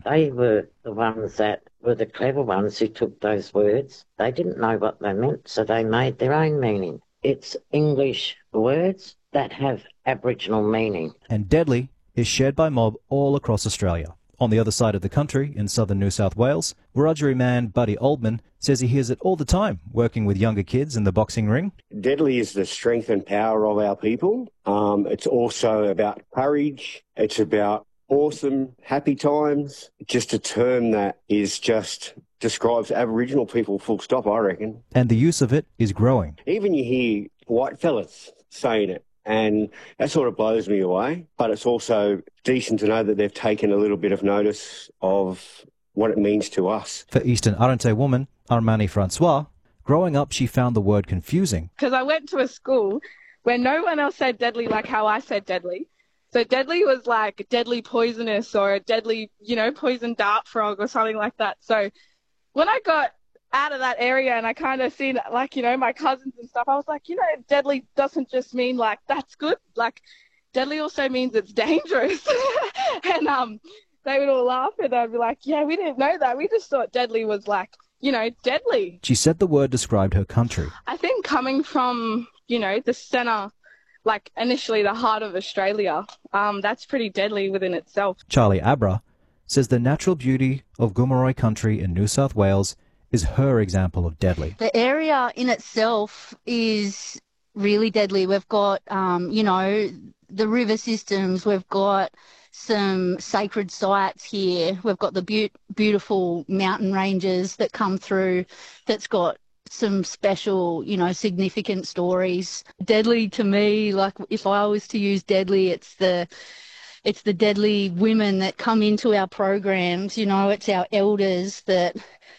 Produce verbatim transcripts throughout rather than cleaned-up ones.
They were the ones that were the clever ones who took those words. They didn't know what they meant, so they made their own meaning. It's English words that have Aboriginal meaning. And deadly is shared by mob all across Australia. On the other side of the country, in southern New South Wales, Wiradjuri man Buddy Oldman says he hears it all the time, working with younger kids in the boxing ring. Deadly is the strength and power of our people. Um, it's also about courage. It's about awesome, happy times. Just a term that is just describes Aboriginal people full stop, I reckon. And the use of it is growing. Even you hear white fellas saying it. And that sort of blows me away. But it's also decent to know that they've taken a little bit of notice of what it means to us. For Eastern Arrernte woman Armani Francois, growing up she found the word confusing. Because I went to a school where no one else said deadly like how I said deadly. So deadly was like deadly poisonous or a deadly, you know, poison dart frog or something like that. So when I got out of that area and I kind of seen like, you know, my cousins and stuff, I was like, you know, deadly doesn't just mean like that's good. Like deadly also means it's dangerous. and um, they would all laugh and I'd be like, yeah, we didn't know that. We just thought deadly was like, you know, deadly. She said the word described her country. I think coming from, you know, the centre, like initially the heart of Australia, um, that's pretty deadly within itself. Charlie Abra says the natural beauty of Gomeroi country in New South Wales is her example of deadly. The area in itself is really deadly. We've got, um, you know, the river systems. We've got some sacred sites here. We've got the be- beautiful mountain ranges that come through that's got some special, you know, significant stories. Deadly to me, like if I was to use deadly, it's the it's the deadly women that come into our programs. You know, it's our elders that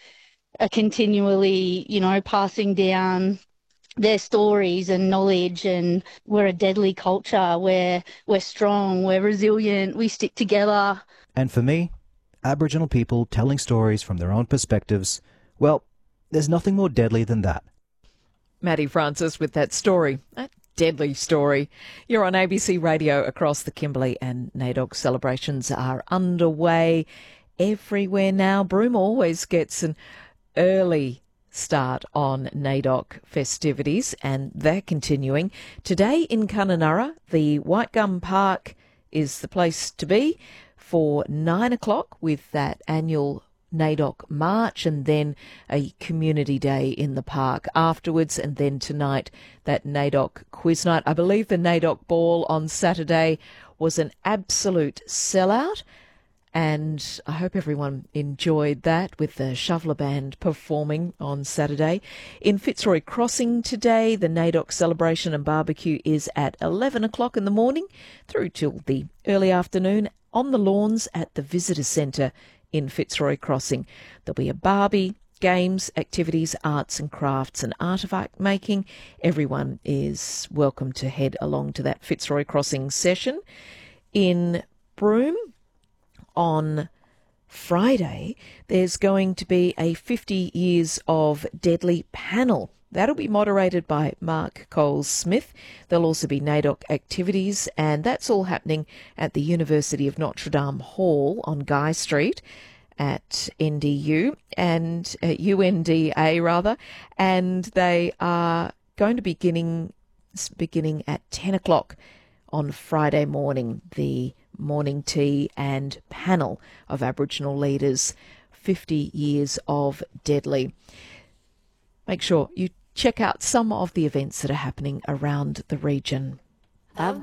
are continually, you know, passing down their stories and knowledge, and we're a deadly culture. We're, we're strong, we're resilient, we stick together. And for me, Aboriginal people telling stories from their own perspectives, well, there's nothing more deadly than that. Maddie Francis with that story, that deadly story. You're on A B C Radio across the Kimberley, and NAIDOC celebrations are underway everywhere now. Broome always gets an early start on NAIDOC festivities, and they're continuing. Today in Kununurra, the White Gum Park is the place to be for nine o'clock with that annual NAIDOC March, and then a community day in the park afterwards, and then tonight that NAIDOC Quiz Night. I believe the NAIDOC Ball on Saturday was an absolute sellout, and I hope everyone enjoyed that with the Shoveler Band performing on Saturday. In Fitzroy Crossing today, the NAIDOC celebration and barbecue is at eleven o'clock in the morning through till the early afternoon on the lawns at the Visitor Centre in Fitzroy Crossing. There'll be a barbie, games, activities, arts and crafts and artefact making. Everyone is welcome to head along to that Fitzroy Crossing session. In Broome, on Friday, there's going to be a fifty years of Deadly panel. That'll be moderated by Mark Coles-Smith. There'll also be NAIDOC activities, and that's all happening at the University of Notre Dame Hall on Guy Street at N D U, and uh, U N D A rather, and they are going to be beginning, beginning at ten o'clock on Friday morning, the morning tea and panel of Aboriginal leaders, fifty years of Deadly. Make sure you check out some of the events that are happening around the region.